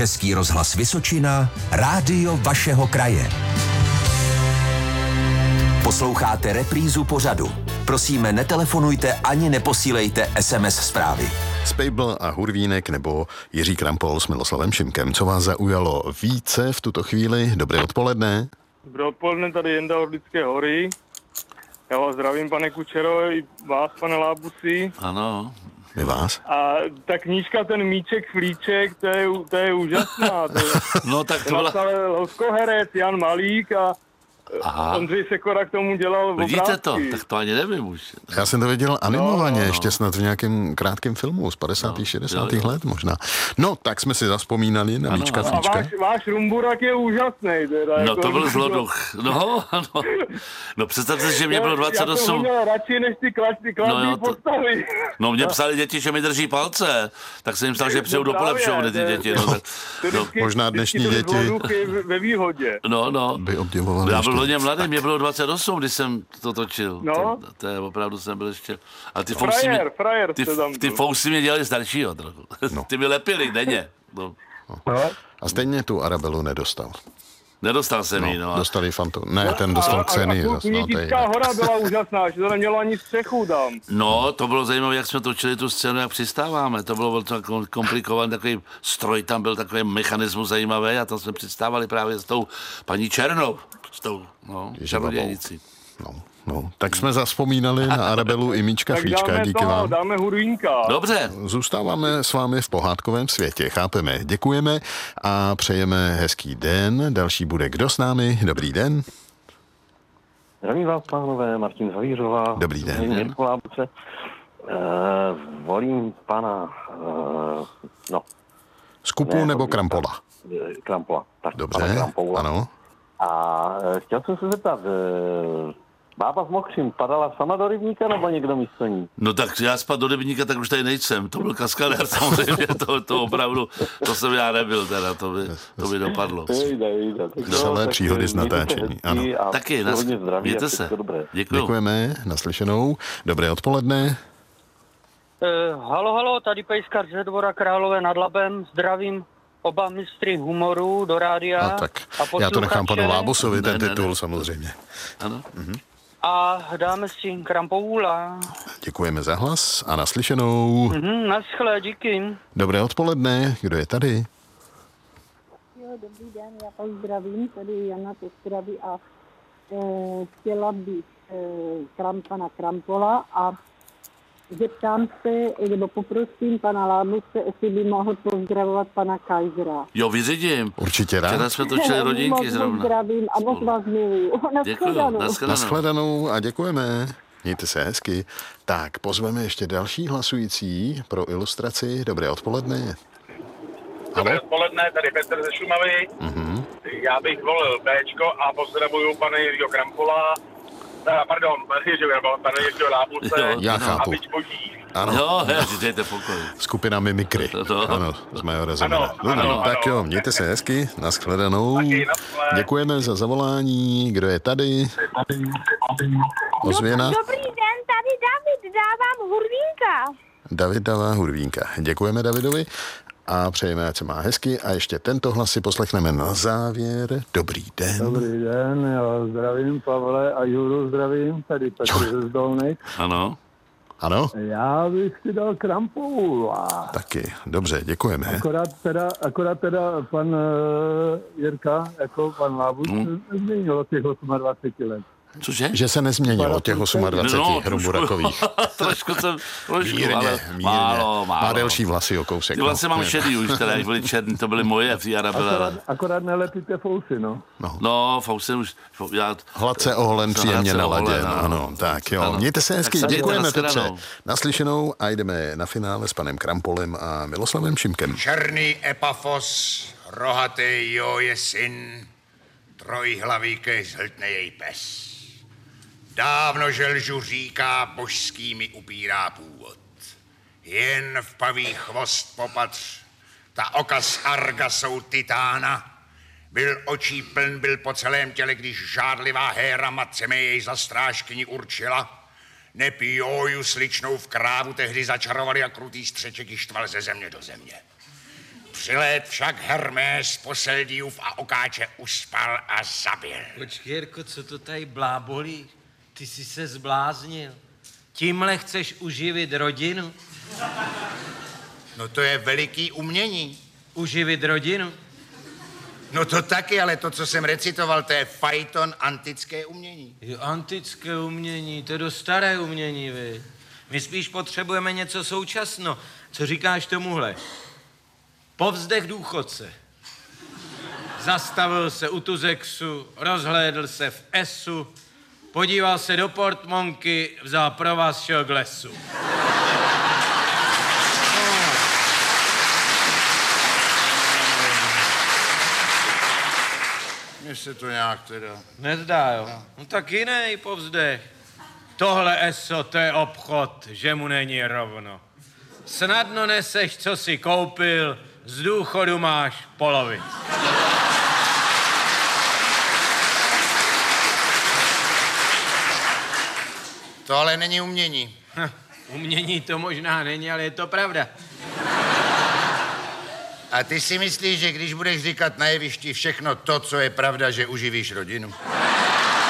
Český rozhlas Vysočina, rádio vašeho kraje. Posloucháte reprízu pořadu. Prosíme, netelefonujte ani neposílejte SMS zprávy. Spejbl a Hurvínek nebo Jiří Krampol s Miloslavem Šimkem. Co vás zaujalo více v tuto chvíli? Dobré odpoledne. Dobré odpoledne, tady Jenda Orlické hory. Já vás zdravím, pane Kučero, i vás, pane Lábusi. Ano. My vás. A ta knížka, ten Míček Flíček, to je úžasná. No tak to byla... napsal Loskoherec Jan Malík a Aha. Ondřej Sekora k tomu dělal Vidíte obrázky. to? Tak to ani nevím už. Já jsem to viděl animovaně, ještě snad v nějakém krátkém filmu z 50. 60. let možná. No, tak jsme si zavzpomínali na Míčka A Flíčka. váš Rumburak je úžasný. Teda, No jako, to byl zloduch. No představte si, že mě bylo Já jsem 28. ho měl radši než ty kladný postavy. No mě psali děti, že mi drží palce, tak jsem jim psal, že přijou do právě, polepšovny ty děti. Možná dnešní děti ve výhodě. No. by obdivovali. Já byl hodně mladý, mě bylo 28, když jsem to točil. No. To je opravdu jsem byl ještě... A ty Frajer jste tam ty byl. fousy mě dělali staršího trochu. No. Ty mi lepili denně. No. A stejně tu Arabelu nedostal. Nedostal jsem jí, no. Dostali Ne, ten dostal Xenii zase. Knížická hora byla úžasná, že to nemělo ani střechu tam. No, to bylo zajímavé, jak jsme točili tu scénu, jak přistáváme. To bylo velmi komplikovaný, takový stroj, tam byl takový mechanismus zajímavý a tam jsme přistávali právě s tou paní Černou, s tou, čarodějnicí. No, tak jsme zavzpomínali na Arabelu i Míčka Flíčka, díky vám. Dáme Hurvínka. Dobře. Zůstáváme s vámi v pohádkovém světě, chápeme, děkujeme a přejeme hezký den. Další bude kdo s námi? Dobrý den. Zdravím vás, pánové, Martin z Havířova. Dobrý den. Mirku Lábuce. Volím pana, Skupu nebo Krampola? Krampola. Tak, dobře, pana Krampola. Ano. A chtěl jsem se zeptat, bába s Mokřím padala sama do rybníka nebo někdo místo ní? No tak já spad do rybníka, tak už tady nejsem. To byl kaskadér samozřejmě, to opravdu, to jsem já nebyl teda, to by dopadlo. Celé příhody z natáčení, ano. Taky, mějte se. Děkujeme, naslyšenou. Dobré odpoledne. Halo, tady Pejskar ze Dvora Králové nad Labem, zdravím oba mistry humoru do rádia. A tak, já to nechám panu Lábusovi, ten titul samozřejmě. Ano. A dáme si Krampoula. Děkujeme za hlas a naslyšenou. Naschle, díky. Dobré odpoledne, kdo je tady? Jo, dobrý den, já vás zdravím, tady Jana pozdraví a chtěla bych pana Krampola a zeptám se, nebo poprosím pana Lábuse, jestli by mohl pozdravovat pana Kaisera. Jo, vyřídím. Určitě rád. Včera jsme točili rodinky zrovna. Pozdravím a moc vás miluju. Děkuju, nashledanou a děkujeme. Mějte se hezky. Tak, pozveme ještě další hlasující pro ilustraci. Dobré odpoledne. Dobré odpoledne, tady Petr ze Šumavy. Já bych volil Bčko a pozdravuju pana Jiřího Krampola. Pardon, pana Jiřího Lábuse. Já chápu. A byť boží. Ano. Jo, dejte pokoj. Skupina Mimikry. Ano, z Majora Zemana. Ano, tak jo, mějte se hezky, nashledanou. Děkujeme za zavolání. Kdo je tady? Ozvěna? Dobrý den, tady David, dávám Hurvínka. David dává Hurvínka. Děkujeme Davidovi a přejeme, ať se má hezky. A ještě tento hlas si poslechneme na závěr. Dobrý den. Dobrý den, já zdravím Pavle a Juru zdravím, tady Petr ze Zdolny. Ano. Ano? Já bych si dal Krampoula. Taky, dobře, děkujeme. Akorát teda pan Jirka, jako pan Lábus, nezměnil od těch 28 let. Cože? Že se nezměnilo těch 28 Rumburakových. Trošku, mírně, ale málo. Má delší vlasy o kousek. Ty vlasy mám šedý už, teda, když byly černý, to byly moje v Arabele. Akorát nelepíte fousy, no. No, fousy už... Hladce oholen, příjemně naladěn, ano. Tak jo, mějte se hezky, děkujeme Petře. Naslyšenou a jdeme na finále s panem Krampolem a Miloslavem Šimkem. Černý Epafos, rohatý jo je syn, trojhlavý kež zhltne jej pes. Dávno želžu říká, božskými upírá původ. Jen v pavý chvost popatř, ta oka z Arga jsou titána. Byl očí pln, byl po celém těle, když žádlivá Héra matce mé jej za strážkyni určila. Nepíjoju sličnou v krávu tehdy začarovali a krutý střeček ji štval ze země do země. přilet však Hermes Poseldiův a okáče uspal a zabil. Počkej, Jirko, co to tady blábolí? Ty jsi se zbláznil. Tímhle chceš uživit rodinu? No to je veliký umění. Uživit rodinu? No to taky, ale to, co jsem recitoval, to je fajton antické umění. Jo, antické umění, to je dost staré umění, vy. My spíš potřebujeme něco současno. Co říkáš tomuhle? Povzdech důchodce. Zastavil se u Tuzexu, rozhlédl se v Esu, podíval se do portmonky, vzal provaz, šel k lesu. Mně se to nějak teda... Nezdá, jo? No tak jiný povzdech. Tohle eso, to je obchod, že mu není rovno. Snadno neseš, co si koupil, z důchodu máš polovic. To ale není umění. Umění to možná není, ale je to pravda. A ty si myslíš, že když budeš říkat na jevišti všechno to, co je pravda, že uživíš rodinu?